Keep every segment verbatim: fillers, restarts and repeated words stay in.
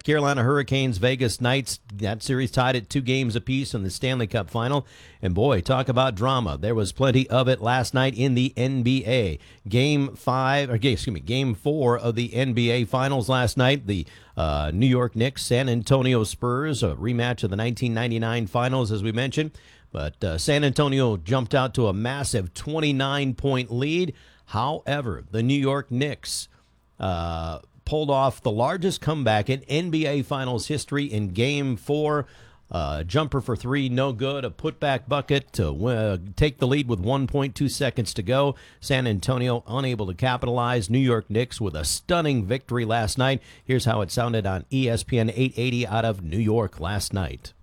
tonight. Carolina Hurricanes, Vegas Knights. That series tied at two games apiece in the Stanley Cup final. And boy, talk about drama. There was plenty of it last night in the N B A. Game five, or excuse me, game four of the N B A Finals last night. The uh, New York Knicks, San Antonio Spurs, a rematch of the nineteen ninety-nine Finals, as we mentioned. But uh, San Antonio jumped out to a massive twenty-nine point lead. However, the New York Knicks uh, pulled off the largest comeback in N B A Finals history in Game four. Uh, jumper for three, no good. A putback bucket to uh, take the lead with one point two seconds to go. San Antonio unable to capitalize. New York Knicks with a stunning victory last night. Here's how it sounded on E S P N eight eighty out of New York last night.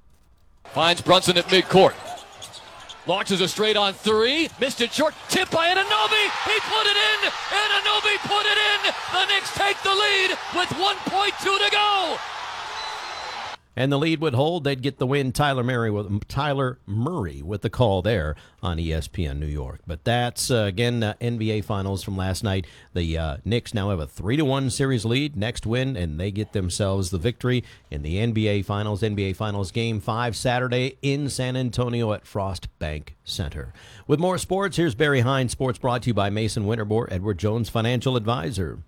Finds Brunson at midcourt. Launches a straight on three. Missed it short. Tip by Anunoby. He put it in. Anunoby put it in. The Knicks take the lead with one point two to go. And the lead would hold. They'd get the win. Tyler Murray with Tyler Murray with the call there on E S P N New York. But that's, uh, again, uh, N B A Finals from last night. The uh, Knicks now have a three to one series lead. Next win, and they get themselves the victory in the N B A Finals. N B A Finals Game five Saturday in San Antonio at Frost Bank Center. With more sports, here's Barry Hines. Sports brought to you by Mason Winterbore, Edward Jones Financial Advisor.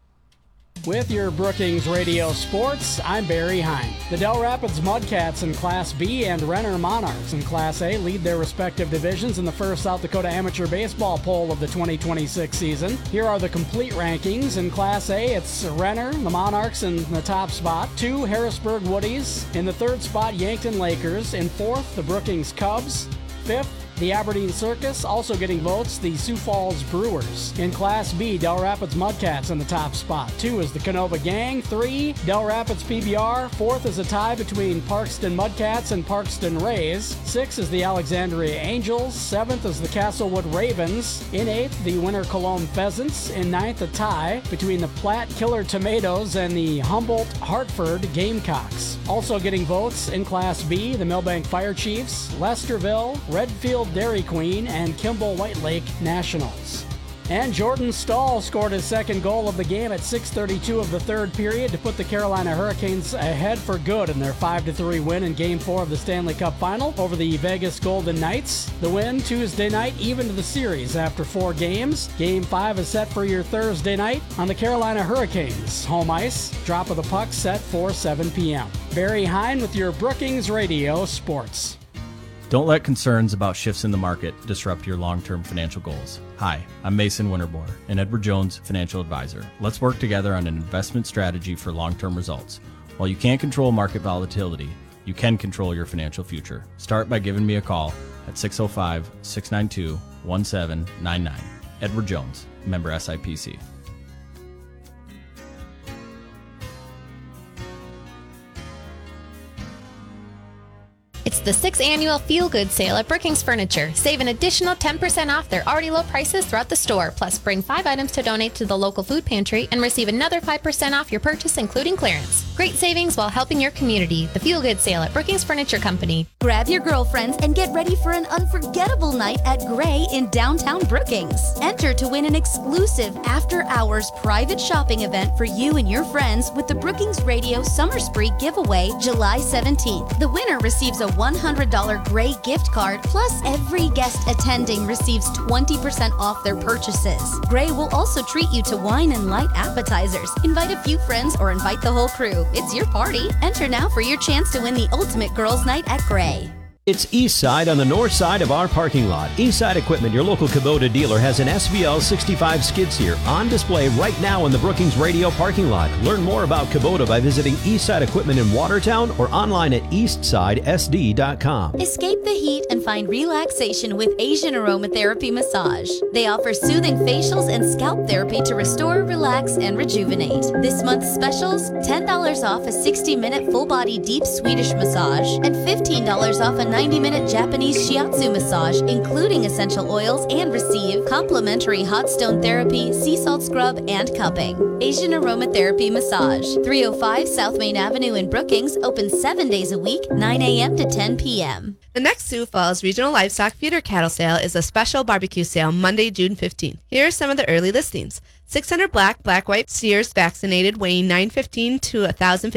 With your Brookings Radio Sports, I'm Barry Hine. The Del Rapids Mudcats in Class B and Renner Monarchs in Class A lead their respective divisions in the first South Dakota Amateur Baseball Poll of the twenty twenty-six season. Here are the complete rankings. In Class A, it's Renner, the Monarchs in the top spot. Two, Harrisburg Woodies. In the third spot, Yankton Lakers. In fourth, the Brookings Cubs. Fifth, the Aberdeen Circus. Also getting votes, the Sioux Falls Brewers. In Class B, Del Rapids Mudcats in the top spot. Two is the Canova Gang. Three, Del Rapids P B R. Fourth is a tie between Parkston Mudcats and Parkston Rays. Six is the Alexandria Angels. Seventh is the Castlewood Ravens. In eighth, the Winter Cologne Pheasants. In ninth, a tie between the Platte Killer Tomatoes and the Humboldt Hartford Gamecocks. Also getting votes in Class B, the Millbank Fire Chiefs, Lesterville, Redfield Dairy Queen, and Kimball White Lake Nationals. And Jordan Stahl scored his second goal of the game at six thirty-two of the third period to put the Carolina Hurricanes ahead for good in their five to three win in Game four of the Stanley Cup Final over the Vegas Golden Knights. The win Tuesday night evened the series after four games. Game five is set for your Thursday night on the Carolina Hurricanes home ice. Drop of the puck set for seven p.m. Barry Hine with your Brookings Radio Sports. Don't let concerns about shifts in the market disrupt your long-term financial goals. Hi, I'm Mason Winterbore, an Edward Jones Financial Advisor. Let's work together on an investment strategy for long-term results. While you can't control market volatility, you can control your financial future. Start by giving me a call at six oh five, six nine two, one seven nine nine. Edward Jones, member S I P C. It's the sixth annual Feel Good sale at Brookings Furniture. Save an additional ten percent off their already low prices throughout the store. Plus, bring five items to donate to the local food pantry and receive another five percent off your purchase, including clearance. Great savings while helping your community. The Feel Good sale at Brookings Furniture Company. Grab your girlfriends and get ready for an unforgettable night at Gray in downtown Brookings. Enter to win an exclusive after-hours private shopping event for you and your friends with the Brookings Radio Summer Spree giveaway July seventeenth. The winner receives a one hundred dollars Gray gift card, plus every guest attending receives twenty percent off their purchases. Gray will also treat you to wine and light appetizers. Invite a few friends or invite the whole crew. It's your party. Enter now for your chance to win the ultimate girls' night at Gray. It's Eastside on the north side of our parking lot. Eastside Equipment, your local Kubota dealer, has an S V L sixty-five skid steer on display right now in the Brookings Radio parking lot. Learn more about Kubota by visiting Eastside Equipment in Watertown or online at eastside s d dot com. Escape the heat and find relaxation with Asian Aromatherapy Massage. They offer soothing facials and scalp therapy to restore, relax, and rejuvenate. This month's specials, ten dollars off a sixty-minute full-body deep Swedish massage and fifteen dollars off a ninety-minute Japanese shiatsu massage, including essential oils, and receive complimentary hot stone therapy, sea salt scrub, and cupping. Asian Aromatherapy Massage, three oh five South Main Avenue in Brookings, open seven days a week, nine a.m. to ten p.m. The next Sioux Falls Regional Livestock Feeder Cattle Sale is a special barbecue sale Monday, June fifteenth. Here are some of the early listings. six hundred black, black white steers vaccinated weighing nine fifteen to one thousand